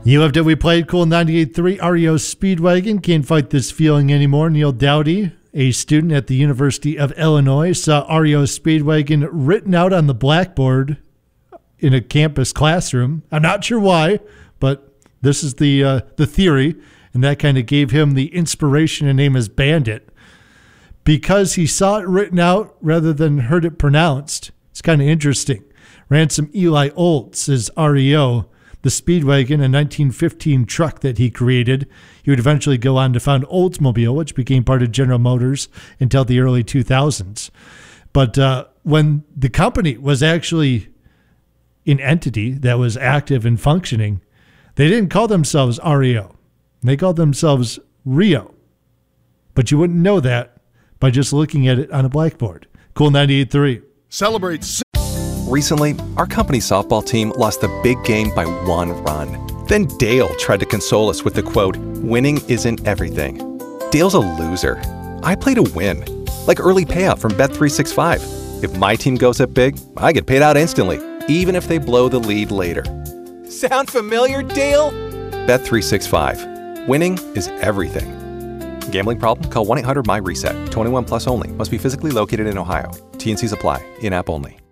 You loved it. We played Cool 98.3 REO Speedwagon. Can't fight this feeling anymore. Neil Dowdy, a student at the University of Illinois, saw REO Speedwagon written out on the blackboard in a campus classroom. I'm not sure why, but this is the theory, and that kind of gave him the inspiration to name his bandit. Because he saw it written out rather than heard it pronounced. It's kind of interesting. Ransom Eli Olds is REO. The Speedwagon, a 1915 truck that he created. He would eventually go on to found Oldsmobile, which became part of General Motors until the early 2000s. But when the company was actually an entity that was active and functioning, they didn't call themselves REO. They called themselves Rio. But you wouldn't know that by just looking at it on a blackboard. Cool 98.3. Celebrate. Recently, our company softball team lost the big game by 1 run. Then Dale tried to console us with the quote, "Winning isn't everything." Dale's a loser. I play to win. Like early payout from Bet365. If my team goes up big, I get paid out instantly, even if they blow the lead later. Sound familiar, Dale? Bet365. Winning is everything. Gambling problem? Call 1-800-MY-RESET. 21 plus only. Must be physically located in Ohio. T&Cs apply. In-app only.